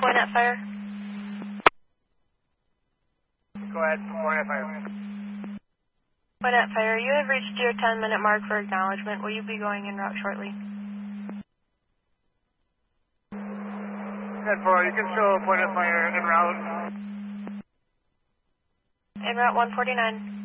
point at fire. Go ahead, point at fire. Point at fire, you have reached your 10-minute mark for acknowledgement. Will you be going en route shortly? 10-4, you can show point at fire en route. En route 149.